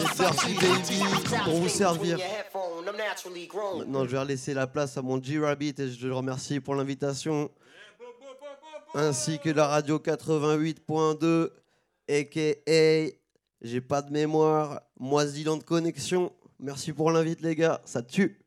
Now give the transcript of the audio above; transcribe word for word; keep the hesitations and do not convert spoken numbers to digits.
C'est Dirty Baby pour vous servir. Maintenant, je vais laisser la place à mon G-Rabbit et je le remercie pour l'invitation. Ainsi que la radio quatre-vingt-huit point deux, a k a. J'ai pas de mémoire, Moisiland Connexion. Merci pour l'invite, les gars, ça tue.